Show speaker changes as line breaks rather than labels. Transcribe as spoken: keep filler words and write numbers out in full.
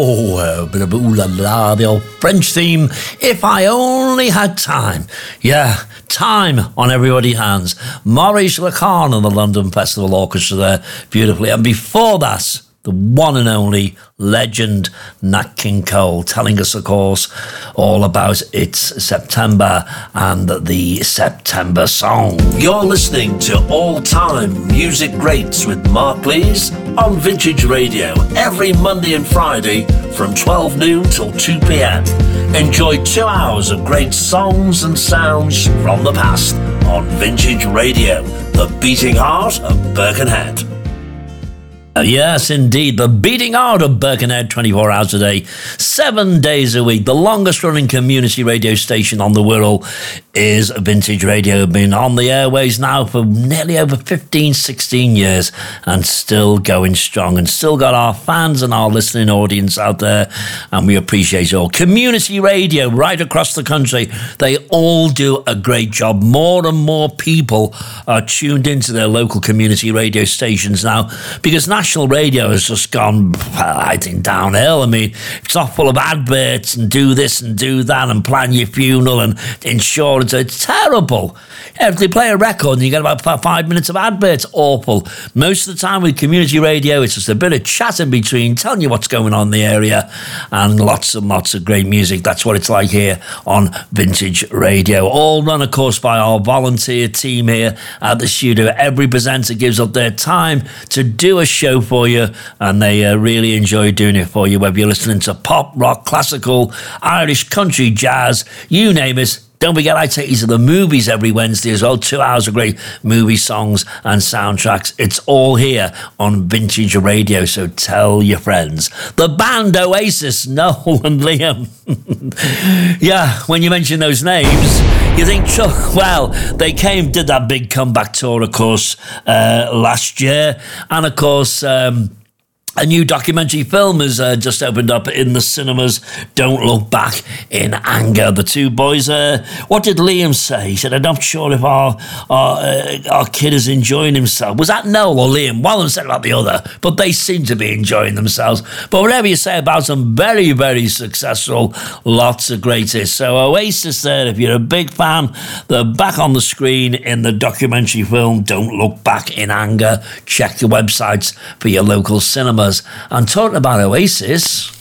Oh, uh, bit of ooh la la, the old French theme, If I Only Had Time. Yeah, time on everybody's hands. Maurice Lacan and the London Festival Orchestra there, beautifully. And before that, the one and only legend Nat King Cole, telling us, of course, all about It's September and the September Song.
You're listening to All Time Music Greats with Mark Lees on Vintage Radio every Monday and Friday from twelve noon till two p.m. Enjoy two hours of great songs and sounds from the past on Vintage Radio, the beating heart of Birkenhead.
Uh, yes, indeed. The beating heart of Birkenhead, twenty-four hours a day, seven days a week. The longest running community radio station on the world is Vintage Radio. Been on the airways now for nearly over fifteen, sixteen years and still going strong and still got our fans and our listening audience out there, and we appreciate it all. Community radio right across the country, they all do a great job. More and more people are tuned into their local community radio stations now because now national radio has just gone, I think, downhill. I mean, it's not full of adverts and do this and do that and plan your funeral and insurance. It's terrible. If they play a record and you get about five minutes of adverts, awful. Most of the time with community radio, it's just a bit of chat in between, telling you what's going on in the area, and lots and lots of great music. That's what it's like here on Vintage Radio. All run, of course, by our volunteer team here at the studio. Every presenter gives up their time to do a show for you, and they uh, really enjoy doing it for you, whether you're listening to pop, rock, classical, Irish, country, jazz, you name it. Don't forget, I take you to the movies every Wednesday as well. Two hours of great movie songs and soundtracks. It's all here on Vintage Radio, so tell your friends. The band Oasis, Noel and Liam. Yeah, when you mention those names, you think, well, they came, did that big comeback tour, of course, uh, last year. And, of course... Um, A new documentary film has uh, just opened up in the cinemas, Don't Look Back in Anger. The two boys, uh, what did Liam say? He said, I'm not sure if our our, uh, our kid is enjoying himself. Was that Noel or Liam? One of them said about the other, but they seem to be enjoying themselves. But whatever you say about them, very, very successful. Lots of great hits. So Oasis there, if you're a big fan, they're back on the screen in the documentary film, Don't Look Back in Anger. Check the websites for your local cinema. And talking about Oasis,